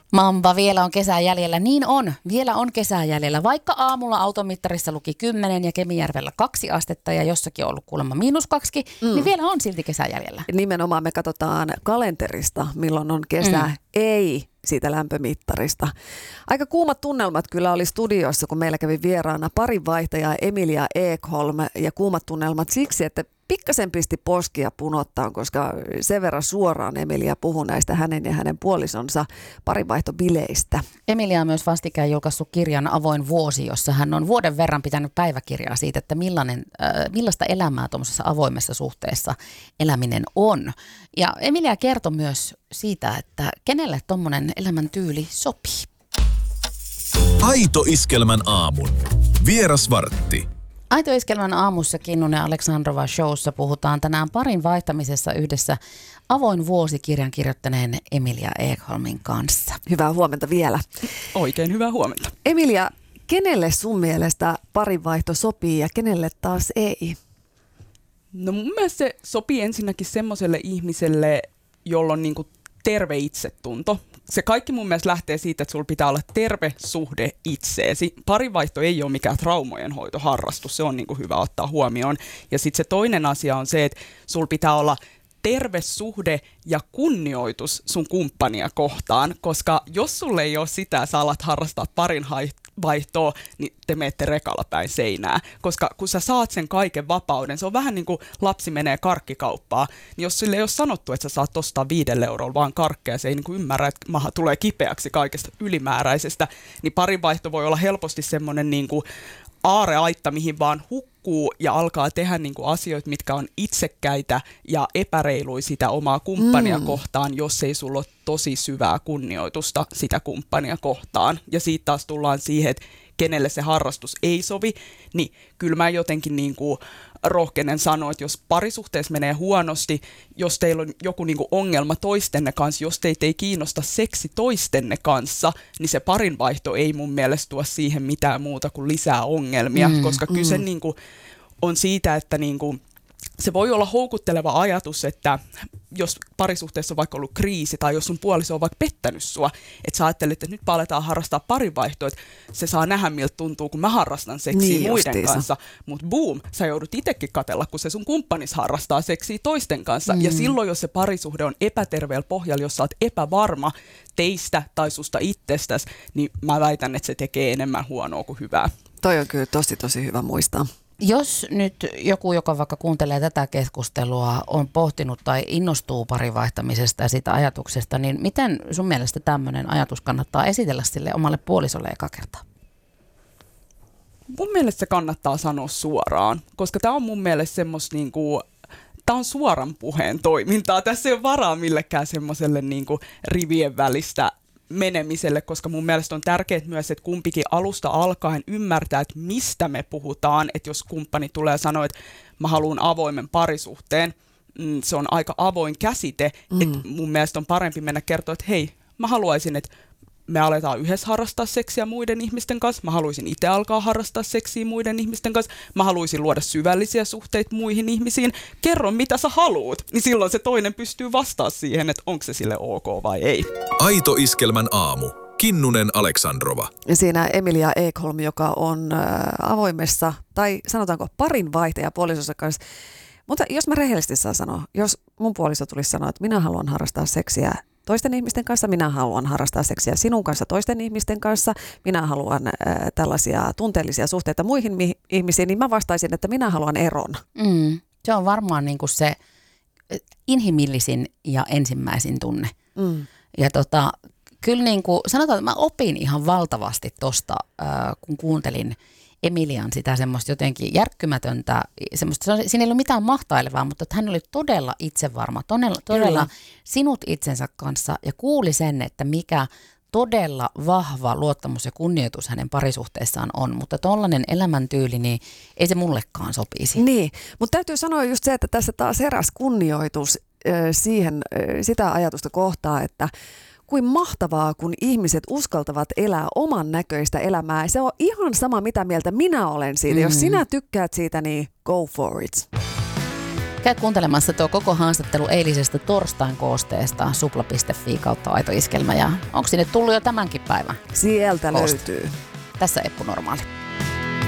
Mamba, vielä on kesää jäljellä. Niin on, vielä on kesää jäljellä. Vaikka aamulla automittarissa luki 10 ja Kemijärvellä 2 astetta ja jossakin on ollut kuulemma -2, niin vielä on silti kesää jäljellä. Nimenomaan me katsotaan kalenterista, milloin on kesä, ei siitä lämpömittarista. Aika kuumat tunnelmat kyllä oli studiossa, kun meillä kävi vieraana parinvaihtaja Emilia Ekholm, ja kuumat tunnelmat siksi, että pikkasen pisti poskia punottaan, koska sen verran suoraan Emilia puhui näistä hänen ja hänen puolisonsa parinvaihtobileistä. Emilia on myös vastikään julkaissut kirjan Avoin vuosi, jossa hän on vuoden verran pitänyt päiväkirjaa siitä, että millaista elämää tuollaisessa avoimessa suhteessa eläminen on. Ja Emilia kertoi myös siitä, että kenelle tuommoinen elämäntyyli sopii. Aito Iskelmän aamun. Vierasvartti. Aito Iskelmän aamussa Kinnunen Aleksandrova showssa puhutaan tänään parin vaihtamisessa yhdessä Avoin vuosi-kirjan kirjoittaneen Emilia Ekholmin kanssa. Hyvää huomenta vielä. Oikein hyvää huomenta. Emilia, kenelle sun mielestä parinvaihto sopii ja kenelle taas ei? No mun mielestä se sopii ensinnäkin semmoiselle ihmiselle, jolla on niinku terve itsetunto. Se kaikki mun mielestä lähtee siitä, että sulla pitää olla terve suhde itseesi. Parinvaihto ei ole mikään traumojen hoitoharrastus, se on niinku hyvä ottaa huomioon. Ja sitten se toinen asia on se, että sulla pitää olla terve suhde ja kunnioitus sun kumppania kohtaan, koska jos sulle ei ole sitä, sä alat harrastaa parinvaihtoa, niin te menette rekalla päin seinää. Koska kun sä saat sen kaiken vapauden, se on vähän niin kuin lapsi menee karkkikauppaan, niin jos sille ei ole sanottu, että sä saat ostaa 5 eurolla vaan karkkeja, se ei niin kuin ymmärrä, että maha tulee kipeäksi kaikesta ylimääräisestä, niin parinvaihto voi olla helposti semmoinen niin kuin aareaitta, mihin vaan hukkuu ja alkaa tehdä niinku asioita, mitkä on itsekkäitä ja epäreiluja sitä omaa kumppania kohtaan, jos ei sulla ole tosi syvää kunnioitusta sitä kumppania kohtaan. Ja siitä taas tullaan siihen, että kenelle se harrastus ei sovi, niin kyllä mä jotenkin niinku rohkenen sanoa, että jos parisuhteessa menee huonosti, jos teillä on joku niinku ongelma toistenne kanssa, jos teitä ei kiinnosta seksi toistenne kanssa, niin se parinvaihto ei mun mielestä tuo siihen mitään muuta kuin lisää ongelmia, koska kyse niinku on siitä, että niinku se voi olla houkutteleva ajatus, että jos parisuhteessa on vaikka ollut kriisi tai jos sun puoliso on vaikka pettänyt sua, että sä ajattelet, että nyt aletaan harrastaa parinvaihtoa, että se saa nähdä miltä tuntuu, kun mä harrastan seksiä niin muiden justiinsa kanssa, mutta boom, sä joudut itsekin katsella, kun se sun kumppanis harrastaa seksiä toisten kanssa, ja silloin jos se parisuhde on epäterveellä pohjalla, jos sä oot epävarma teistä tai susta itsestäsi, niin mä väitän, että se tekee enemmän huonoa kuin hyvää. Toi on kyllä tosi hyvä muistaa. Jos nyt joku, joka vaikka kuuntelee tätä keskustelua, on pohtinut tai innostuu parivaihtamisesta ja siitä ajatuksesta, niin miten sun mielestä tämmöinen ajatus kannattaa esitellä sille omalle puolisolle eka kertaa? Mun mielestä se kannattaa sanoa suoraan, koska tämä on mun mielestä semmoista niinku, tämä on suoran puheen toimintaa. Tässä ei ole varaa millekään semmoiselle niinku rivien välistä menemiselle, koska mun mielestä on tärkeää myös, että kumpikin alusta alkaen ymmärtää, että mistä me puhutaan, että jos kumppani tulee sanoa, että mä haluan avoimen parisuhteen, se on aika avoin käsite, että mun mielestä on parempi mennä kertoa, että hei, mä haluaisin, että me aletaan yhdessä harrastaa seksiä muiden ihmisten kanssa, mä haluaisin itse alkaa harrastaa seksiä muiden ihmisten kanssa, mä haluaisin luoda syvällisiä suhteita muihin ihmisiin, kerro mitä sä haluut, niin silloin se toinen pystyy vastaamaan siihen, että onko se sille ok vai ei. Aito Iskelmän aamu. Kinnunen Aleksandrova. Ja siinä Emilia Ekholm, joka on avoimessa, tai sanotaanko parinvaihtaja puolisonsa kanssa. Mutta jos mä rehellisesti saan sanoa, jos mun puoliso tulisi sanoa, että minä haluan harrastaa seksiä toisten ihmisten kanssa, minä haluan harrastaa seksiä sinun kanssa toisten ihmisten kanssa, minä haluan tällaisia tunteellisia suhteita muihin ihmisiin, niin mä vastaisin, että minä haluan eron. Se on varmaan niin kuin se inhimillisin ja ensimmäisin tunne. Ja kyllä niin kuin sanotaan, että mä opin ihan valtavasti tosta, kun kuuntelin Emilian sitä semmoista jotenkin järkkymätöntä, semmoista, siinä ei ollut mitään mahtailevaa, mutta että hän oli todella itsevarma, todella sinut itsensä kanssa ja kuuli sen, että mikä todella vahva luottamus ja kunnioitus hänen parisuhteessaan on, mutta tollainen elämäntyyli, niin ei se mullekaan sopisi. Niin, mutta täytyy sanoa just se, että tässä taas heräsi kunnioitus siihen, sitä ajatusta kohtaa, että kuin mahtavaa, kun ihmiset uskaltavat elää oman näköistä elämää. Se on ihan sama, mitä mieltä minä olen siitä. Jos sinä tykkäät siitä, niin go for it. Käy kuuntelemassa tuo koko haastattelu eilisestä torstain koosteesta supla.fi/aitoiskelmä. Ja onko sinne tullut jo tämänkin päivän? Sieltä löytyy. Tässä Eppu Normaali.